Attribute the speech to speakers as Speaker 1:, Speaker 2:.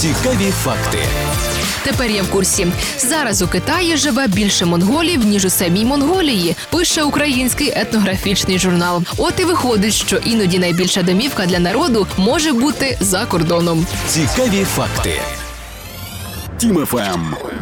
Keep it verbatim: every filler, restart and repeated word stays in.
Speaker 1: Цікаві факти.
Speaker 2: Тепер я в курсі. Зараз у Китаї живе більше монголів, ніж у самій Монголії, пише український етнографічний журнал. От і виходить, що іноді найбільша домівка для народу може бути за кордоном.
Speaker 1: Цікаві факти.
Speaker 3: Тім еф ем.